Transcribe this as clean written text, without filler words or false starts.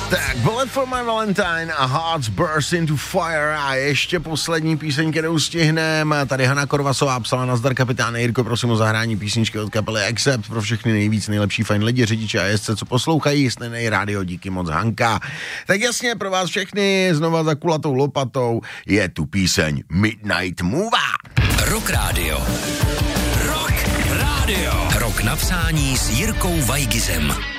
Tak, Bullet for my Valentine a Hearts Burst into Fire a ještě poslední píseň, kterou stihneme. Tady Hana Korvasová psala: nazdar kapitáne Jirko, prosím o zahrání písničky od kapely Accept pro všechny nejlepší fajn lidi, řidiče a jezdce, co poslouchají Snenej rádio, díky moc Hanka. Tak jasně, pro vás všechny znova za kulatou lopatou je tu píseň Midnight Move. Rock Radio. Rock Radio. Rok napsání s Jirkou Vajgizem.